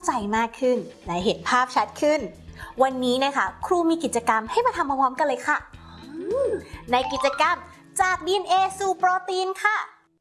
ใจมากขึ้นและเห็นภาพชัดขึ้นวันนี้นะคะครูมีกิจกรรมให้มาทำพร้อมๆกันเลยค่ะในกิจกรรมจาก DNA สู่โปรตีนค่ะ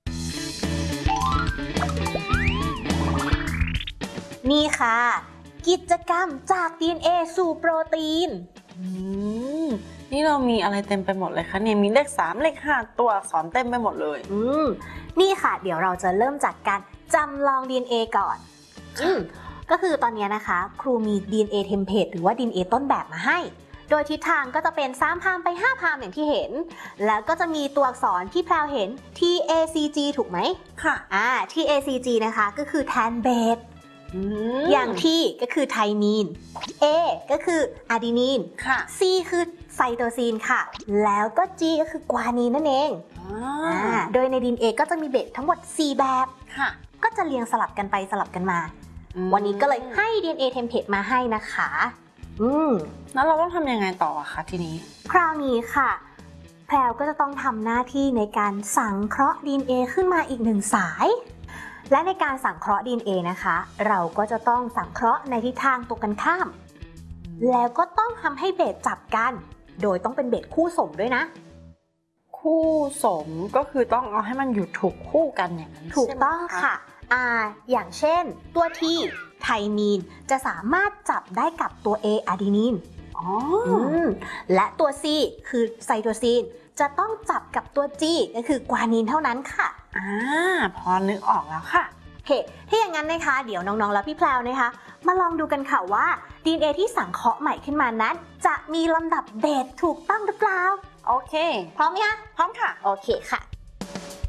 นี่ค่ะกิจกรรมจาก DNA สู่โปรตีนนี่เรามีอะไรเต็มไปหมดเลยคะเนี่ยมีเลข3เลข5ตัวอักษรเต็มไปหมดเลยนี่ค่ะเดี๋ยวเราจะเริ่มจากการจำลอง DNA ก่อนก็คือตอนนี้นะคะครูมี DNA template หรือว่า DNA ต้นแบบมาให้โดยทิศทางก็จะเป็น3พามไป5พามอย่างที่เห็นแล้วก็จะมีตัวอักษรที่แพรวเห็น TACG ถูกไหมค่ะ TACG นะคะก็คือแทนเบสอย่าง T ก็คือไทมีน A ก็คืออะดีนีน C คือไซโตซีนค่ะแล้วก็ G ก็คือกวานีนนั่นเองโดยใน DNA ก็จะมีเบสทั้งหมด4แบบก็จะเรียงสลับกันไปสลับกันมาวันนี้ก็เลยให้ DNA template มาให้นะคะแล้วเราต้องทำยังไงต่อคะทีนี้คราวนี้ค่ะแพรวก็จะต้องทำหน้าที่ในการสังเคราะห์ DNA ขึ้นมาอีก1สายและในการสังเคราะห์ DNA นะคะเราก็จะต้องสังเคราะห์ในทิศทางตรงกันข้ามแล้วก็ต้องทำให้เบสจับกันโดยต้องเป็นเบสคู่สมด้วยนะคู่สมก็คือต้องเอาให้มันอยู่ถูกคู่กันอย่างนั้นถูกต้องค่ะอย่างเช่นตัว T ไทมีนจะสามารถจับได้กับตัว A อะดีนีนและตัว C คือไซโตซีนจะต้องจับกับตัว G ก็คือกวานีนเท่านั้นค่ะพอนึกออกแล้วค่ะโอเคถ้าอย่างนั้นนะคะเดี๋ยวน้องๆและพี่แพรวนะคะมาลองดูกันค่ะว่า DNA ที่สังเคราะห์ใหม่ขึ้นมานั้นจะมีลำดับเบสถูกต้องหรือเปล่าโอเคพร้อมไหมคะพร้อมค่ะโอเคค่ะ